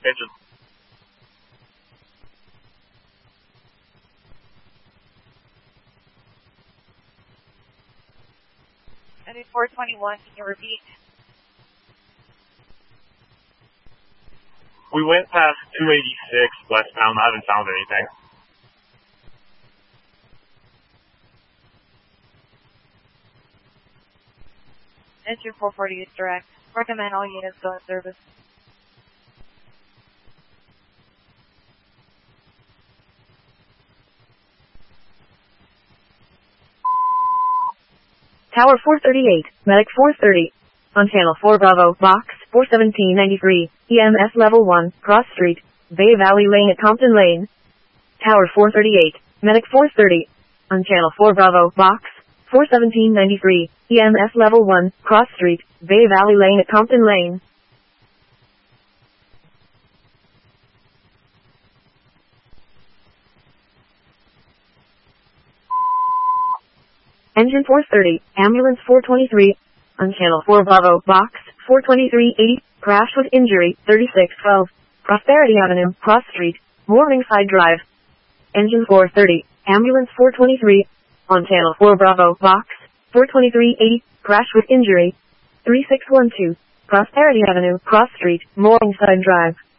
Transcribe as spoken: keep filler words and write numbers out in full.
Engine. Engine four twenty-one, can you repeat? We went past two eighty-six westbound. I haven't found anything. Engine four forty is direct. Recommend all units go in service. Tower four thirty-eight, Medic four thirty. On Channel four Bravo, Box four seventeen ninety-three, E M S Level one, Cross Street, Bay Valley Lane at Compton Lane. Tower four thirty-eight, Medic four thirty. On Channel four Bravo, Box four seventeen ninety-three, E M S Level one, Cross Street, Bay Valley Lane at Compton Lane. Engine four thirty, Ambulance four twenty-three. On Channel four Bravo, Box four twenty-three eighty, crash with injury, thirty-six twelve, Prosperity Avenue, Cross Street, Morningside Drive. Engine four thirty, Ambulance four twenty-three. On Channel four Bravo, Box four twenty-three eighty, crash with injury, thirty-six twelve, Prosperity Avenue, Cross Street, Morningside Drive.